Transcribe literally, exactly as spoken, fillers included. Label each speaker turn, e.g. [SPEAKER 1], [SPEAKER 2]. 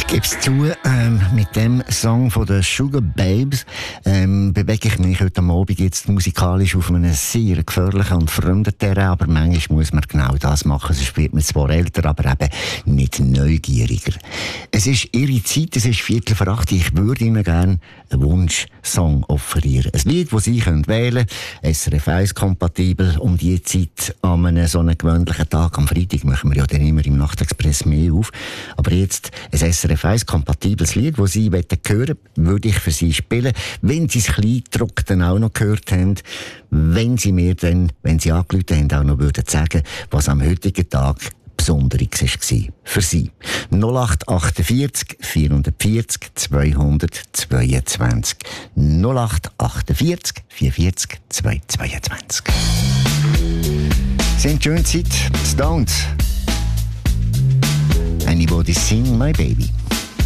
[SPEAKER 1] Gib's zu, ähm, mit dem Song von den Sugar Babes ähm, bewege ich mich heute Abend jetzt musikalisch auf einem sehr gefährlichen und fremden Terrain, aber manchmal muss man genau das machen, sonst wird man zwar älter, aber eben nicht neugieriger. Es ist ihre Zeit, es ist Viertel vor acht, ich würde Ihnen gerne einen Wunschsong offerieren. Ein Lied, das Sie können wählen können, S R F eins kompatibel, um die Zeit an einem so einen gewöhnlichen Tag. Am Freitag machen wir ja dann immer im Nachtexpress mehr auf, aber jetzt ein S R F eins kompatibles Lied, das Sie hören wollen, würde ich für Sie spielen. Wenn Sie das Kleidruck dann auch noch gehört haben, wenn Sie mir dann, wenn Sie angerufen haben, auch noch würden sagen, was am heutigen Tag Besonderes war für Sie. null acht achtundvierzig vierhundertvierzig zweihundertzweiundzwanzig. null acht achtundvierzig vierundvierzig zweihundertzweiundzwanzig. Sie haben schöne Zeit. Stones. Anybody sing my baby.